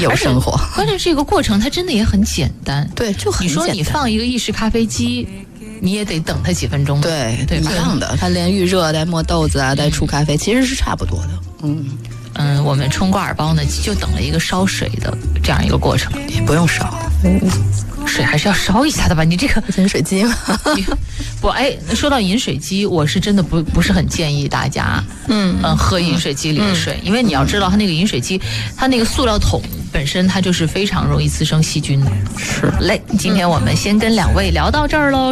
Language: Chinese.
有生活。 关键这个过程它真的也很简单， 对，就很简单。 你说你放一个意式咖啡机，你也得等它几分钟， 对， 吧？ 一样的，它连预热带磨豆子啊，带出咖啡，其实是差不多的。 我们冲挂耳包呢，就等了一个烧水的这样一个过程， 也不用烧， 水还是要烧一下的吧？你这个饮水机嘛， 不，说到饮水机，我是真的不是很建议大家，喝饮水机里的水，因为你要知道，它那个饮水机，它那个塑料桶本身它就是非常容易滋生细菌的。 是， 今天我们先跟2位聊到这儿喽。